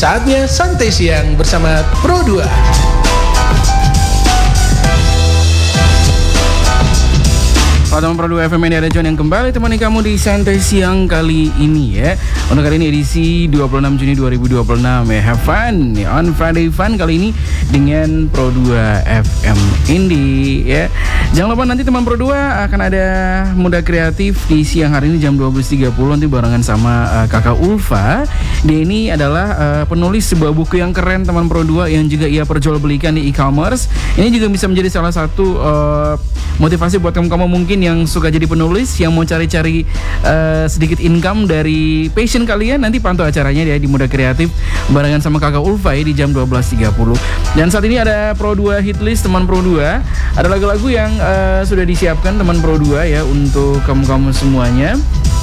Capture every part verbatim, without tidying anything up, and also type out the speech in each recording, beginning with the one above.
Saatnya santai siang bersama Pro dua. Halo teman Pro dua F M, ini ada John yang kembali temani kamu di Santai Siang kali ini ya. Untuk kali ini edisi dua puluh enam Juni dua ribu dua puluh enam ya. Have fun ya, on Friday fun kali ini dengan Pro dua F M Indie ya. Jangan lupa nanti teman Pro dua akan ada Muda Kreatif di siang hari ini jam dua belas tiga puluh nanti barengan sama uh, Kakak Ulfa. Dia ini adalah uh, penulis sebuah buku yang keren teman Pro dua yang juga ia perjualbelikan di e-commerce. Ini juga bisa menjadi salah satu uh, motivasi buat kamu-kamu mungkin yang suka jadi penulis, yang mau cari-cari uh, sedikit income dari passion kalian. Nanti pantau acaranya ya di Muda Kreatif barengan sama Kakak Ulfa ya, di jam dua belas tiga puluh. Dan saat ini ada Pro dua Hitlist teman Pro dua. Ada lagu-lagu yang uh, sudah disiapkan teman Pro dua ya untuk kamu-kamu semuanya.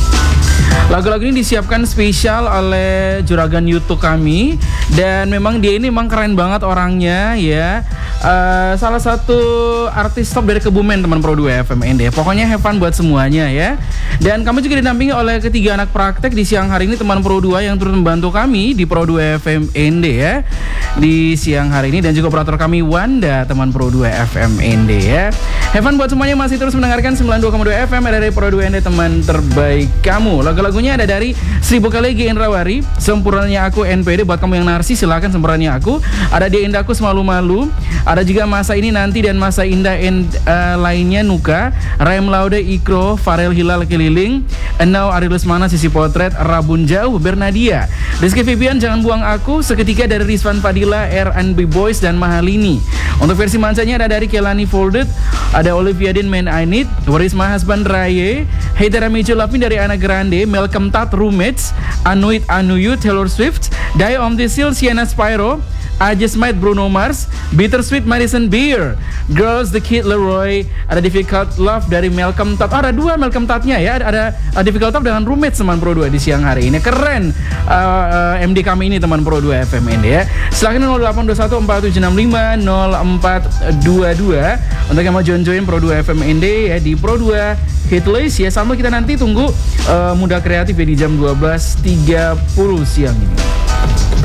Lagu-lagu ini disiapkan spesial oleh juragan YouTube kami, dan memang dia ini memang keren banget orangnya ya. Uh, salah satu artis top dari Kebumen teman Pro dua F M N D. Pokoknya have fun buat semuanya ya. Dan kami juga didampingi oleh ketiga anak praktek di siang hari ini teman Pro dua yang turut membantu kami di Pro dua F M N D ya di siang hari ini, dan juga operator kami Wanda teman Pro dua F M N D ya. Have fun buat semuanya, masih terus mendengarkan sembilan puluh dua koma dua F M dari Pro dua N D, teman terbaik kamu. Lagu-lagunya ada dari Seribu Kali G Indrawari, Sempurnanya Aku N P D. Buat kamu yang narsis silakan Sempurnanya Aku. Ada Dia Indahku Semalu-malu. Ada juga Masa Ini Nanti dan Masa Indah and, uh, lainnya Nuka, Raim Laude Ikro, Farel Hilal Keliling, Enau Ari Lesmana Sisi Potret, Rabun Jauh Bernadia, Rizky Febian Jangan Buang Aku, Seketika dari Rizwan Fadila, R and B Boys dan Mahalini. Untuk versi mansanya ada dari Kelani Folded, ada Olivia Din Man I Need, Waris Mahasban Raye, Heidara Micho Lapin dari Ana Grande, Malcolm Tat Roommates, Anuit Anuyu Taylor Swift, Die On The Seal Sienna Spyro, I Just Might Bruno Mars, Bittersweet Madison Beer, Girls The Kid Leroy, ada Difficult Love dari Malcolm Tat. Oh, ada dua Malcolm Tatnya ya, ada, ada uh, Difficult Love dengan Roommates teman Pro dua di siang hari ini. Keren uh, uh, M D kami ini teman Pro dua F M N D ya. Silahkan nol delapan dua satu empat tujuh enam lima nol empat dua dua untuk yang mau join-join Pro dua F M N D ya di Pro dua Hitlist ya. Sambil kita nanti tunggu uh, Muda Kreatif ya di jam dua belas tiga puluh siang ini.